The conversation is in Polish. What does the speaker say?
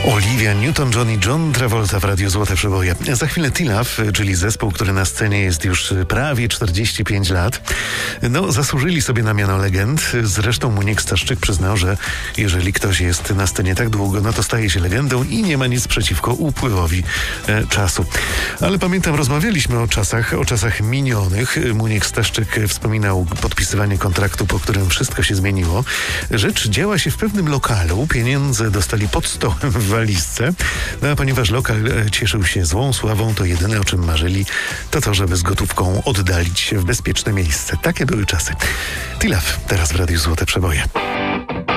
Olivia Newton-John i John Travolta w Radiu Złote Przeboje. Za chwilę T-Love, czyli zespół, który na scenie jest już prawie 45 lat. Zasłużyli sobie na miano legend. Zresztą Muniek Staszczyk przyznał, że jeżeli ktoś jest na scenie tak długo, to staje się legendą i nie ma nic przeciwko upływowi czasu. Ale pamiętam, rozmawialiśmy o czasach minionych. Muniek Staszczyk wspominał podpisywanie kontraktu, po którym wszystko się zmieniło. Rzecz działa się w pewnym lokalu. Pieniądze dostali pod stołem w walizce. A ponieważ lokal cieszył się złą sławą, to jedyne, o czym marzyli, to, żeby z gotówką oddalić się w bezpieczne miejsce. Takie były czasy. T-Love teraz w Radiu Złote Przeboje.